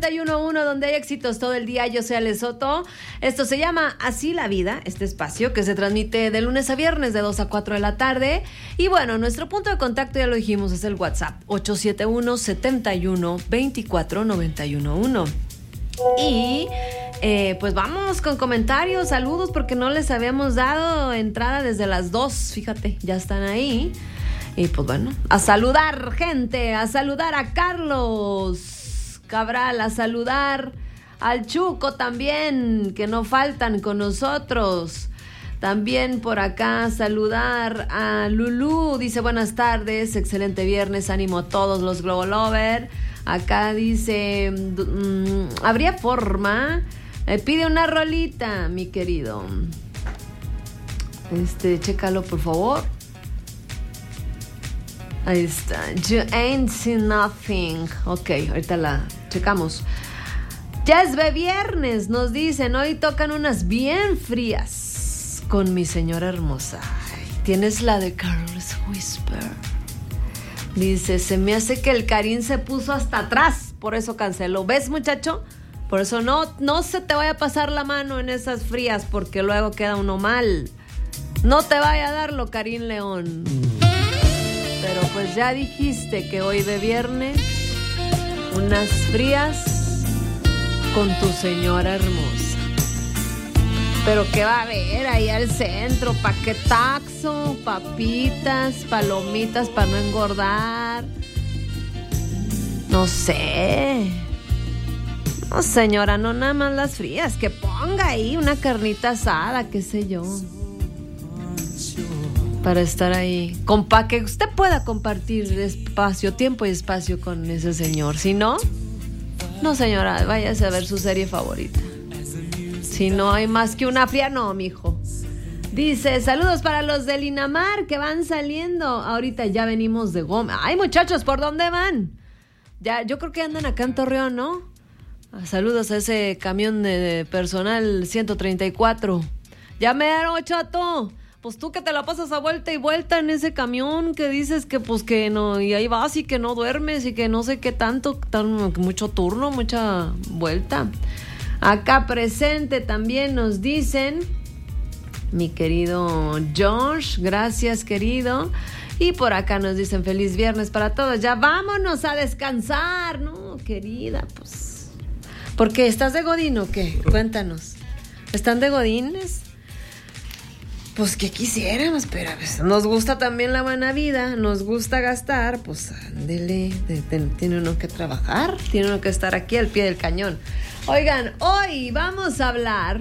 91.1, donde hay éxitos todo el día. Yo soy Ale Soto. Esto se llama Así la Vida, este espacio que se transmite de lunes a viernes de 2 a 4 de la tarde. Y bueno, nuestro punto de contacto, ya lo dijimos, es el WhatsApp 871-71-24-911. Y pues vamos con comentarios, saludos, porque no les habíamos dado entrada desde las 2. Fíjate, ya están ahí. Y pues bueno, a saludar gente, a saludar a Carlos Cabral, a saludar al Chuco también, que no faltan con nosotros. También por acá saludar a Lulú, dice buenas tardes, excelente viernes, ánimo a todos los Global Lover. Acá dice, ¿habría forma? Pide una rolita, mi querido. Chécalo por favor. Ahí está. You ain't seen nothing. Ok, ahorita la checamos. Ya es viernes, nos dicen. Hoy tocan unas bien frías con mi señora hermosa. Ay, tienes la de Carlos Whisper. Dice, se me hace que el Karim se puso hasta atrás, por eso canceló. ¿Ves, muchacho? Por eso no se te vaya a pasar la mano en esas frías, porque luego queda uno mal. No te vaya a darlo, Karim León. Pero pues ya dijiste que hoy de viernes, unas frías con tu señora hermosa. Pero ¿qué va a haber ahí al centro? Paquetaxo, papitas, palomitas para no engordar. No sé. No, señora, no nada más las frías. Que ponga ahí una carnita asada, qué sé yo. Para estar ahí, para que usted pueda compartir espacio, tiempo y espacio con ese señor. Si no, señora, váyase a ver su serie favorita. Si no hay más que una fría, no, mijo. Dice, saludos para los del Inamar que van saliendo. Ahorita ya venimos de Goma. Ay, muchachos, ¿por dónde van? Ya, yo creo que andan acá en Torreón, ¿no? Saludos a ese camión de personal 134. Ya mero, chato. Pues tú que te la pasas a vuelta y vuelta en ese camión, que dices que pues que no, y ahí vas y que no duermes y que no sé qué tanto, mucho turno, mucha vuelta. Acá presente también nos dicen, mi querido Josh, gracias querido. Y por acá nos dicen feliz viernes para todos, ya vámonos a descansar, ¿no, querida? Pues, ¿por qué? ¿Estás de godín o qué? Cuéntanos. ¿Están de godines? Pues que quisiéramos, pero pues, nos gusta también la buena vida, nos gusta gastar, pues ándele, tiene uno que trabajar, tiene uno que estar aquí al pie del cañón. Oigan, hoy vamos a hablar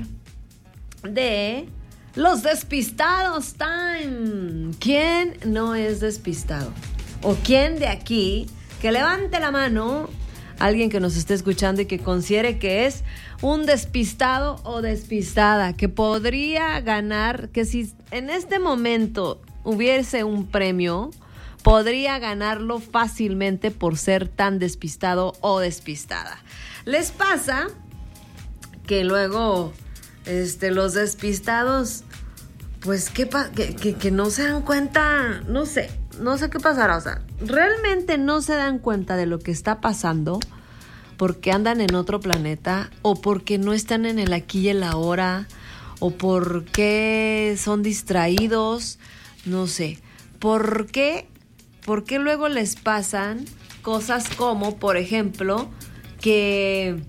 de los despistados time. ¿Quién no es despistado? ¿O quién de aquí que levante la mano, alguien que nos esté escuchando y que considere que es un despistado o despistada, que podría ganar, que si en este momento hubiese un premio, podría ganarlo fácilmente por ser tan despistado o despistada? ¿Les pasa que luego los despistados, pues que no se dan cuenta? No sé qué pasará, o sea, realmente no se dan cuenta de lo que está pasando porque andan en otro planeta, o porque no están en el aquí y el ahora, o porque son distraídos, no sé. ¿Por qué luego les pasan cosas como, por ejemplo, que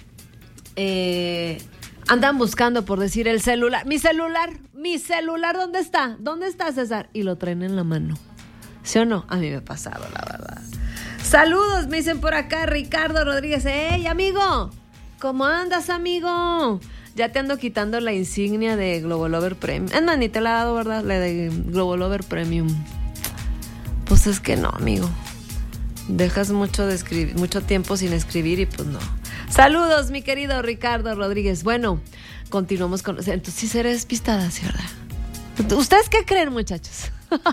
andan buscando, por decir, el celular? Mi celular, ¿dónde está? ¿Dónde está, César? Y lo traen en la mano. ¿Sí o no? A mí me ha pasado, la verdad. Saludos, me dicen por acá, Ricardo Rodríguez. ¡Ey, amigo! ¿Cómo andas, amigo? Ya te ando quitando la insignia de Global Lover Premium. Es más, ni te la he dado, ¿verdad? La de Global Lover Premium. Pues es que no, amigo. Dejas mucho tiempo sin escribir y pues no. Saludos, mi querido Ricardo Rodríguez. Bueno, continuamos con... Entonces sí seré despistada, ¿sí, verdad? ¿Ustedes qué creen, muchachos?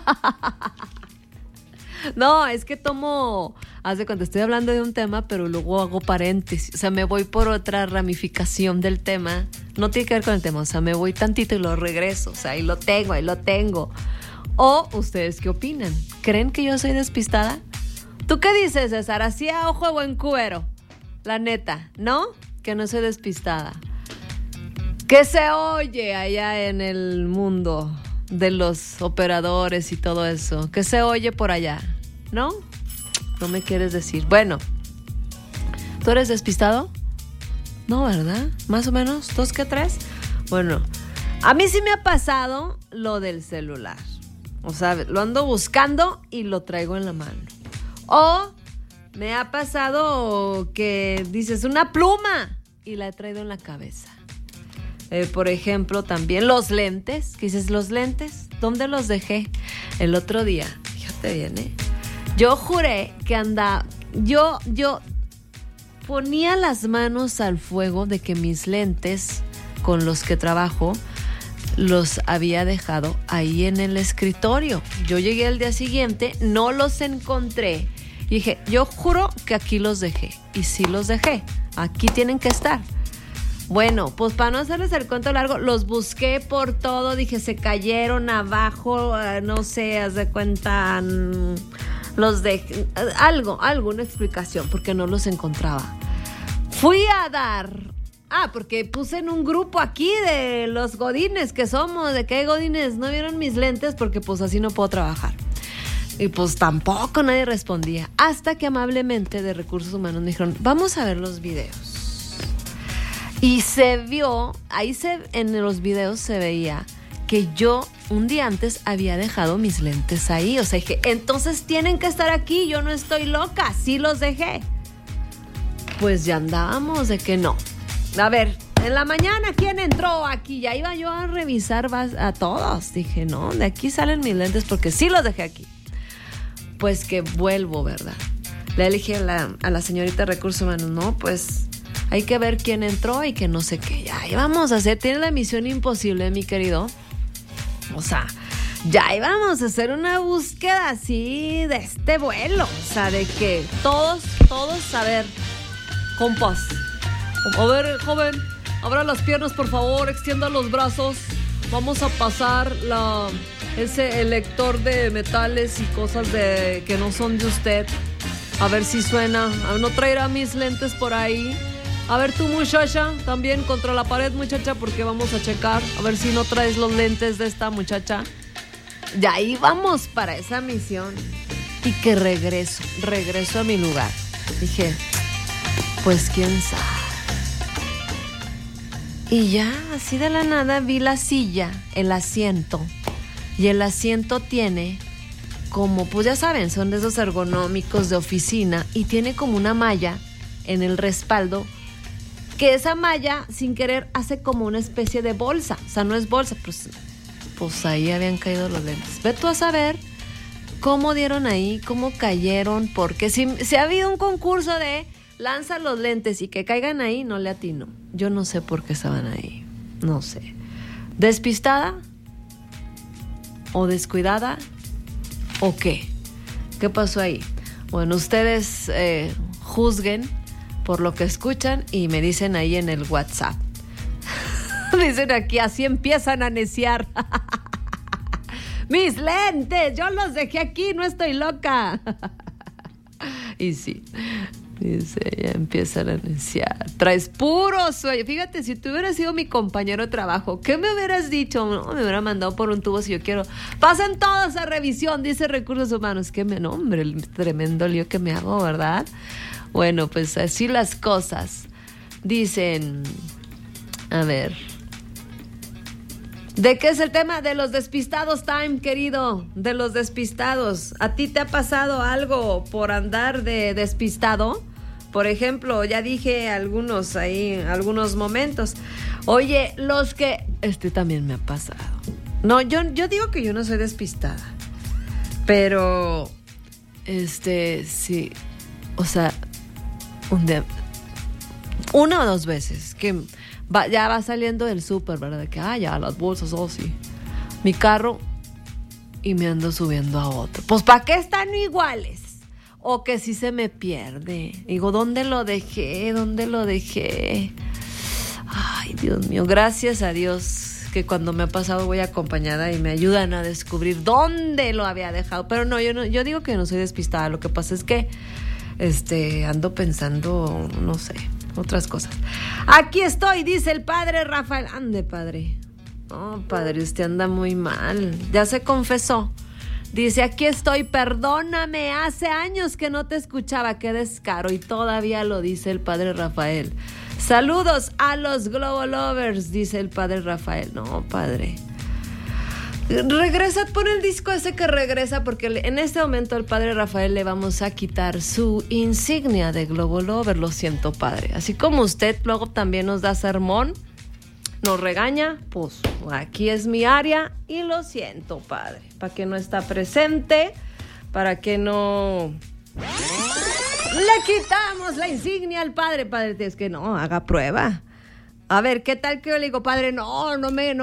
No, es que haz de cuenta, estoy hablando de un tema, pero luego hago paréntesis, o sea, me voy por otra ramificación del tema, no tiene que ver con el tema, o sea, me voy tantito y lo regreso, o sea, ahí lo tengo. ¿O ustedes qué opinan? ¿Creen que yo soy despistada? ¿Tú qué dices, César? ¿Así a ojo de buen cubero? la neta, ¿no? Que no soy despistada. ¿Qué se oye allá en el mundo de los operadores y todo eso? ¿Qué se oye por allá? ¿No? No me quieres decir. Bueno, ¿tú eres despistado? No, ¿verdad? Más o menos, 2 que 3. Bueno, a mí sí me ha pasado lo del celular. O sea, lo ando buscando y lo traigo en la mano. O me ha pasado que dices una pluma y la he traído en la cabeza. Por ejemplo, también los lentes. ¿Qué dices, los lentes? ¿Dónde los dejé? El otro día, fíjate bien, yo juré que andaba... Yo ponía las manos al fuego de que mis lentes con los que trabajo los había dejado ahí en el escritorio. Yo llegué al día siguiente, no los encontré. Y dije, yo juro que aquí los dejé. Y sí los dejé. Aquí tienen que estar. Bueno, pues para no hacerles el cuento largo, los busqué por todo. Dije, se cayeron abajo, no sé, haz de cuenta, los dejé. Alguna explicación, porque no los encontraba. Fui a dar... porque puse en un grupo aquí de los godines que somos, de que hay godines, no vieron mis lentes porque pues así no puedo trabajar. Y pues tampoco nadie respondía. Hasta que amablemente de Recursos Humanos me dijeron, vamos a ver los videos. Y se vio, en los videos se veía que yo un día antes había dejado mis lentes ahí. O sea, dije, entonces tienen que estar aquí, yo no estoy loca, sí los dejé. Pues ya andábamos de que no. A ver, en la mañana, ¿quién entró aquí? Ya iba yo a revisar a todos. Dije, no, de aquí salen mis lentes porque sí los dejé aquí. Pues que vuelvo, ¿verdad? Le dije a la señorita de Recursos Humanos, no, pues hay que ver quién entró y que no sé qué. Ya íbamos a hacer, tiene la misión imposible, mi querido. O sea, ya íbamos a hacer una búsqueda así de este vuelo. O sea, de que todos, a ver, compas. A ver, joven, abra las piernas, por favor, extienda los brazos. Vamos a pasar ese elector de metales y cosas que no son de usted. A ver si suena. No traerá mis lentes por ahí. A ver tú, muchacha, también contra la pared, muchacha, porque vamos a checar. A ver si no traes los lentes de esta muchacha. Ya íbamos para esa misión. Y que regreso a mi lugar. Dije, pues quién sabe. Y ya, así de la nada, vi la silla, el asiento. Y el asiento tiene como, pues ya saben, son de esos ergonómicos de oficina. Y tiene como una malla en el respaldo. Que esa malla, sin querer, hace como una especie de bolsa. O sea, no es bolsa, pues ahí habían caído los lentes. Ve tú a saber cómo dieron ahí, cómo cayeron. Porque si ha habido un concurso de... lanza los lentes y que caigan ahí, no le atino. Yo no sé por qué estaban ahí. No sé. ¿Despistada? ¿O descuidada? ¿O qué? ¿Qué pasó ahí? Bueno, ustedes juzguen por lo que escuchan y me dicen ahí en el WhatsApp. Dicen aquí, así empiezan a neciar. Mis lentes, yo los dejé aquí, no estoy loca. Y sí. Dice, ya empiezan a neciar. Traes puro sueño. Fíjate, si tú hubieras sido mi compañero de trabajo, ¿qué me hubieras dicho? No, me hubiera mandado por un tubo si yo quiero. Pasen todos a revisión, dice Recursos Humanos. No, hombre, el tremendo lío que me hago, ¿verdad? Bueno, pues así las cosas. Dicen, a ver, ¿de qué es el tema? De los despistados, Time, querido. De los despistados. ¿A ti te ha pasado algo por andar de despistado? Por ejemplo, ya dije algunos momentos. Oye, los que... también me ha pasado. No, yo digo que yo no soy despistada. Pero... sí. O sea, una o dos veces que... ya va saliendo del súper, ¿verdad? De que, ya, las bolsas, sí. Mi carro y me ando subiendo a otro. Pues, ¿para qué están iguales? O que si se me pierde. Digo, ¿dónde lo dejé? Ay, Dios mío, gracias a Dios que cuando me ha pasado voy acompañada y me ayudan a descubrir dónde lo había dejado. Pero no, yo digo que no soy despistada. Lo que pasa es que ando pensando, no sé, otras cosas. Aquí estoy, dice el padre Rafael. Ande, padre. Oh, padre, usted anda muy mal. Ya se confesó. Dice, aquí estoy, perdóname, hace años que no te escuchaba, qué descaro. Y todavía lo dice el padre Rafael. Saludos a los Globo Lovers, dice el padre Rafael. No, padre. Regresa, pon el disco ese que regresa, porque en este momento al padre Rafael le vamos a quitar su insignia de Globo Lover. Lo siento, padre. Así como usted luego también nos da sermón, nos regaña, pues aquí es mi área y lo siento, padre. Para que no está presente, para que no... Le quitamos la insignia al padre. Padre, es que no, haga prueba. A ver, ¿qué tal que yo le digo, padre? No me,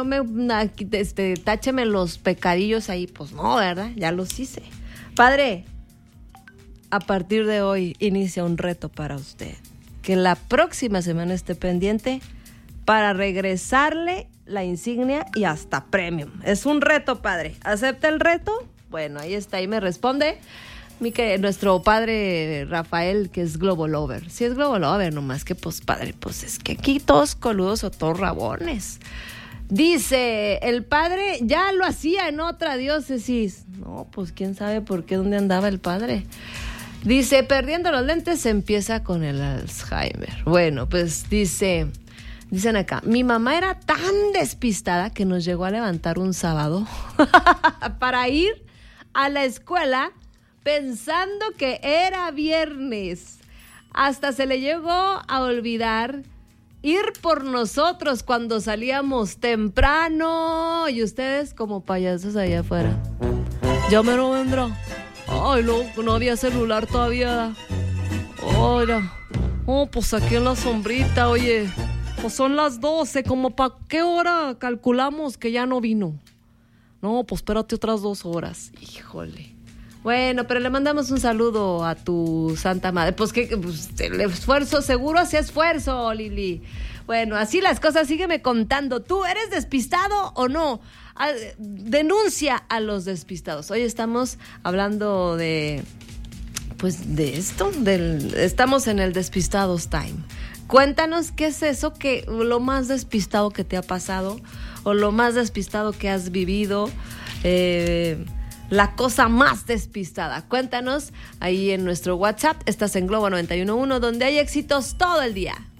tácheme los pecadillos ahí. Pues no, ¿verdad? Ya los hice. Padre, a partir de hoy inicia un reto para usted. Que la próxima semana esté pendiente para regresarle la insignia y hasta premium. Es un reto, padre. ¿Acepta el reto? Bueno, ahí está, ahí me responde nuestro padre Rafael, que es Globo Lover. Sí es Globo Lover, nomás que pues padre, pues es que aquí todos coludos o todos rabones. Dice, el padre ya lo hacía en otra diócesis. No, pues quién sabe por qué, dónde andaba el padre. Dice, perdiendo los lentes se empieza con el Alzheimer. Bueno, pues dicen acá, mi mamá era tan despistada que nos llegó a levantar un sábado para ir a la escuela pensando que era viernes. Hasta se le llegó a olvidar ir por nosotros cuando salíamos temprano. Y ustedes como payasos allá afuera. Ya me lo vendrá. Ay, no había celular todavía. Oiga. Oh, pues aquí en la sombrita, oye. Pues son las 12, ¿como para qué hora calculamos que ya no vino? No, pues espérate otras 2 horas. Híjole. Bueno, pero le mandamos un saludo a tu santa madre. Pues que el esfuerzo, seguro hace esfuerzo, Lili. Bueno, así las cosas, sígueme contando. ¿Tú eres despistado o no? Denuncia a los despistados. Hoy estamos hablando de esto, estamos en el Despistados Time. Cuéntanos qué es eso, que lo más despistado que te ha pasado o lo más despistado que has vivido, la cosa más despistada. Cuéntanos ahí en nuestro WhatsApp. Estás en Globo 91.1, donde hay éxitos todo el día.